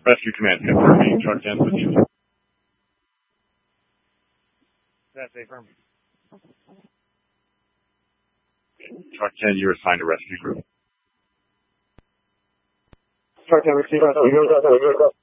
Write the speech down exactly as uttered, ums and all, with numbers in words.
Rescue command confirming truck ten with you. That's a firm. Truck ten, you're assigned a rescue group. Truck ten, receive us.